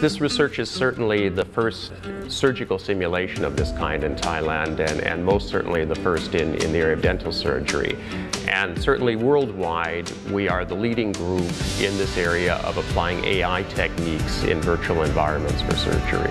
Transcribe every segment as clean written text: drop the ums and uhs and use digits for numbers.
This research is certainly the first surgical simulation of this kind in Thailand, and most certainly the first in the area of dental surgery. And certainly worldwide, we are the leading group in this area of applying AI techniques in virtual environments for surgery.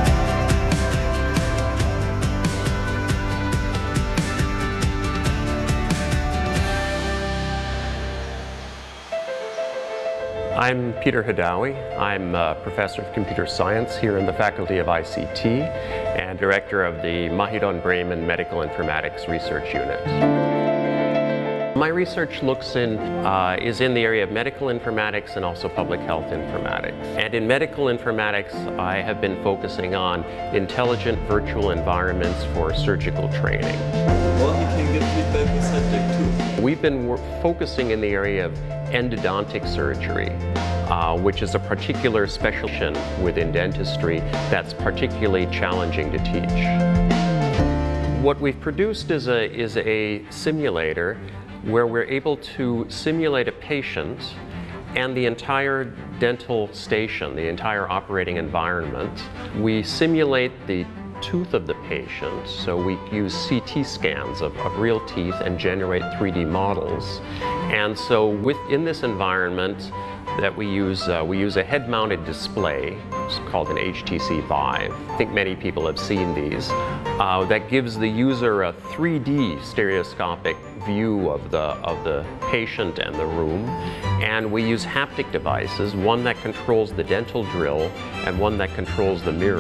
I'm Peter Hadaoui. I'm a professor of computer science here in the Faculty of ICT and director of the Mahidol Bremen Medical Informatics Research Unit. My research is in the area of medical informatics and also public health informatics. And in medical informatics, I have been focusing on intelligent virtual environments for surgical training. Well, you can get feedback with subject too. We've been focusing in the area of endodontic surgery, which is a particular specialty within dentistry that's particularly challenging to teach. What we've produced is a simulator where we're able to simulate a patient and the entire dental station, the entire operating environment. We simulate the tooth of the patient, so we use CT scans of real teeth and generate 3D models. And so within this environment that we use a head-mounted display, it's called an HTC Vive. I think many people have seen these. That gives the user a 3D stereoscopic view of the patient and the room. And we use haptic devices, one that controls the dental drill and one that controls the mirror.